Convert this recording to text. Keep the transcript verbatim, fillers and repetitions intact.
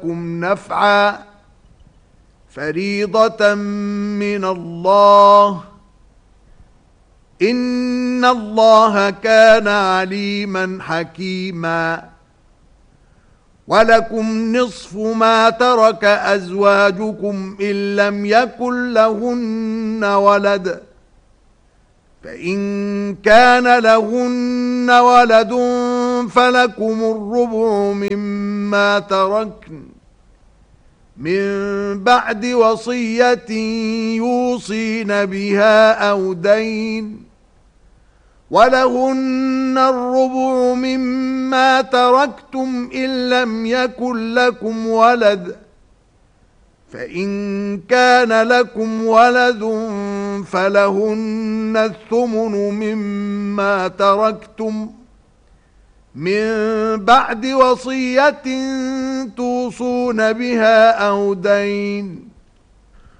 لكم نفعا فريضة من الله إن الله كان عليما حكيما ولكم نصف ما ترك أزواجكم إن لم يكن لهن ولد فإن كان لهن ولد فلكم الربع مما تركن من بعد وصية يوصين بها أو دين ولهن الربع مما تركتم إن لم يكن لكم ولد فإن كان لكم ولد فلهن الثمن مما تركتم من بعد وصية توصون بها أو دين